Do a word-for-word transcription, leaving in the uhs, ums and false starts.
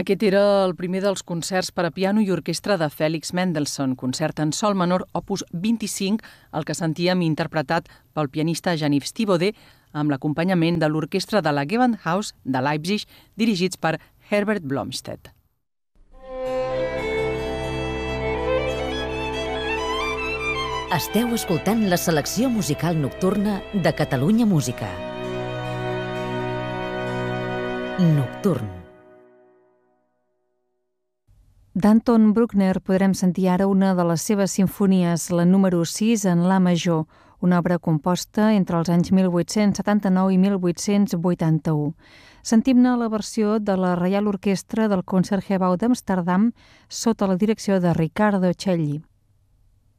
Aquest era el primer dels concerts per a piano i orquestra de Félix Mendelssohn, concert en sol menor opus vint-i-cinc, el que sentíem interpretat pel pianista Jean-Yves Thibaudet, amb l'acompanyament de l'orquestra de la Gewandhaus de Leipzig, dirigits per Herbert Blomstedt. Esteu escoltant la selecció musical nocturna de Catalunya Música. Nocturn. D'Anton Bruckner podrem sentir ara una de les seves simfonies, la número sis en la major, una obra composta entre els anys mil vuit-cents setanta-nou i mil vuit-cents vuitanta-u. Sentim-ne la versió de la Reial Orquestra del Concertgebouw d'Amsterdam sota la direcció de Riccardo Celli.